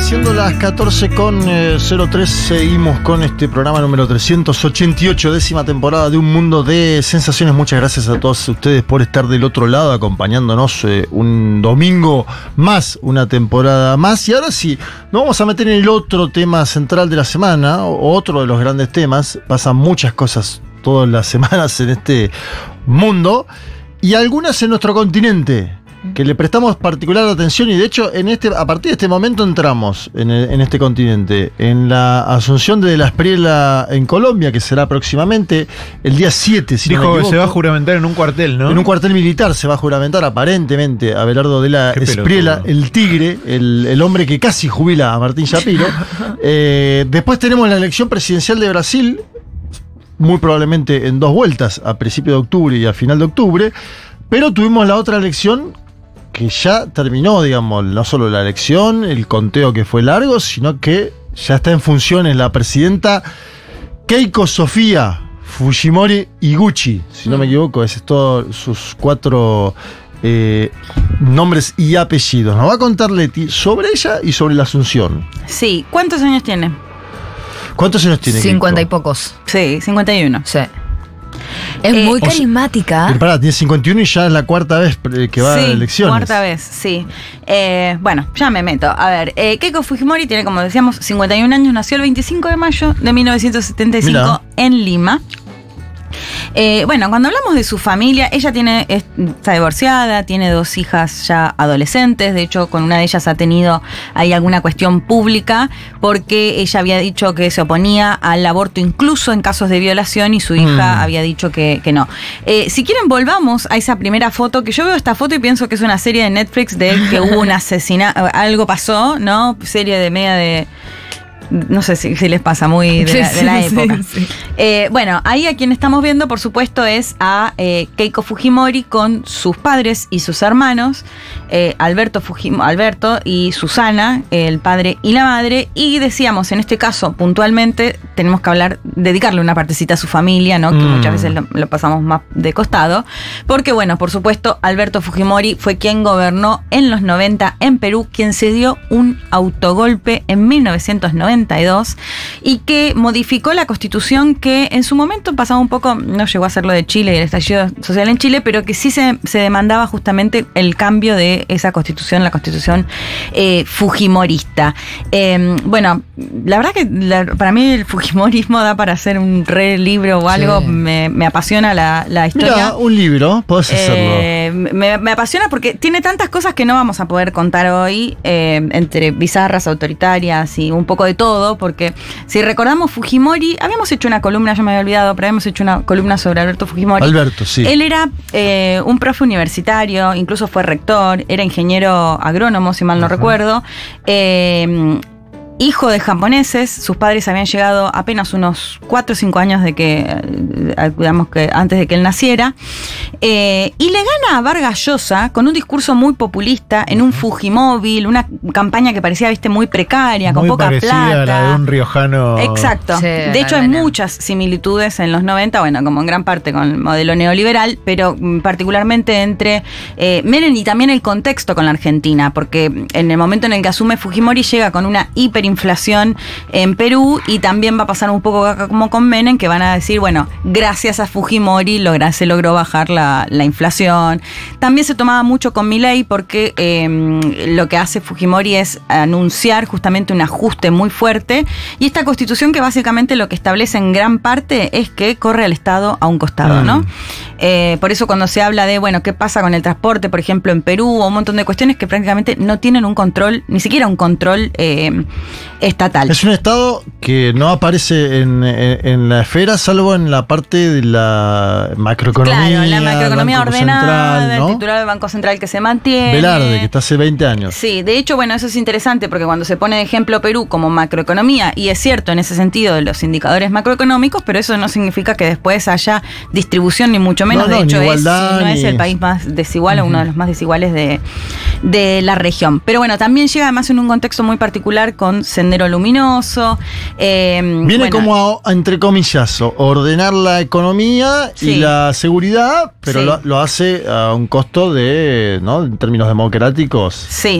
Siendo las 14:03, seguimos con este programa número 388, 10ª temporada de Un Mundo de Sensaciones. Muchas gracias a todos ustedes por estar del otro lado, acompañándonos un domingo más, una temporada más. Y ahora sí, nos vamos a meter en el otro tema central de la semana, otro de los grandes temas. Pasan muchas cosas todas las semanas en este mundo, y algunas en nuestro continente, que le prestamos particular atención, y de hecho a partir de este momento entramos en este continente, en la asunción de la Espriella en Colombia, que será próximamente el día 7, si no me equivoco. Dijo que se va a juramentar en un cuartel, ¿no? En un cuartel militar se va a juramentar aparentemente a Abelardo de la Espriella, el tigre, el hombre que casi jubila a Martín Shapiro. Después tenemos la elección presidencial de Brasil, muy probablemente en 2 vueltas, a principio de octubre y a final de octubre, pero tuvimos la otra elección que ya terminó, digamos, no solo la elección, el conteo que fue largo, sino que ya está en funciones la presidenta Keiko Sofía Fujimori Iguchi, si no me equivoco, esos todos sus 4 nombres y apellidos. Nos va a contar Leti sobre ella y sobre la asunción. Sí, ¿cuántos años tiene? ¿Cuántos años tiene 50 Keiko? y pocos. Sí, 51. Sí. Es muy carismática. Pero pará, tiene 51 y ya es la 4ª vez que va a elecciones. 4ª vez, sí. Bueno, ya me meto. A ver, Keiko Fujimori tiene, como decíamos, 51 años. Nació el 25 de mayo de 1975 Mirá. en Lima. Bueno, cuando hablamos de su familia, ella está divorciada, tiene 2 hijas ya adolescentes. De hecho, con una de ellas ha tenido ahí alguna cuestión pública, porque ella había dicho que se oponía al aborto incluso en casos de violación, y su hija había dicho que no. Si quieren, volvamos a esa primera foto, que yo veo esta foto y pienso que es una serie de Netflix de que hubo un asesinato, algo pasó, ¿no? Serie de media de... No sé si les pasa, muy de la época. Sí. Bueno, ahí a quien estamos viendo, por supuesto, es a Keiko Fujimori con sus padres y sus hermanos, Alberto y Susana, el padre y la madre. Y decíamos, en este caso, puntualmente, tenemos que dedicarle una partecita a su familia, ¿no? Que muchas veces lo pasamos más de costado. Porque, bueno, por supuesto, Alberto Fujimori fue quien gobernó en los 90 en Perú, quien se dio un autogolpe en 1992 y que modificó la Constitución, que en su momento pasaba un poco, no llegó a ser lo de Chile y el estallido social en Chile, pero que sí se demandaba justamente el cambio de esa Constitución, la Constitución fujimorista. Bueno, la verdad que para mí el fujimorismo da para hacer un libro o algo. Sí. Me apasiona la historia. Mirá, un libro, podés hacerlo. Me apasiona porque tiene tantas cosas que no vamos a poder contar hoy, entre bizarras, autoritarias y un poco de todo, porque si recordamos Fujimori, habíamos hecho una columna, yo me había olvidado, pero habíamos hecho una columna sobre Alberto Fujimori. Alberto, sí. Él era un profe universitario, incluso fue rector, era ingeniero agrónomo, si mal no recuerdo. Hijo de japoneses, sus padres habían llegado apenas unos 4 o 5 años digamos que antes de que él naciera, y le gana a Vargas Llosa con un discurso muy populista en un Fujimóvil, una campaña que parecía, muy precaria, muy con poca plata. A la de un riojano. Exacto. Sí, de hecho, hay muchas similitudes en los 90, bueno, como en gran parte con el modelo neoliberal, pero particularmente entre Menem y también el contexto con la Argentina, porque en el momento en el que asume Fujimori llega con una hiperinflación en Perú, y también va a pasar un poco como con Menem, que van a decir, bueno, gracias a Fujimori se logró bajar la inflación. También se tomaba mucho con Milei, porque lo que hace Fujimori es anunciar justamente un ajuste muy fuerte, y esta Constitución que básicamente lo que establece en gran parte es que corre al Estado a un costado, ¿no? Por eso cuando se habla de, bueno, qué pasa con el transporte, por ejemplo, en Perú, o un montón de cuestiones que prácticamente no tienen un control, ni siquiera un control estatal. Es un Estado que no aparece en la esfera, salvo en la parte de la macroeconomía. Claro, la macroeconomía ordenada, Central, ¿no? El titular del Banco Central que se mantiene. Velarde, que está hace 20 años. Sí, de hecho, bueno, eso es interesante, porque cuando se pone de ejemplo Perú como macroeconomía, y es cierto en ese sentido de los indicadores macroeconómicos, pero eso no significa que después haya distribución, ni mucho menos. De hecho, no es el país más desigual, o uno de los más desiguales de la región. Pero bueno, también llega además en un contexto muy particular con Sendero Luminoso. Viene como a, entre comillas, ordenar la economía y la seguridad, pero lo hace a un costo ¿no? En términos democráticos. Sí.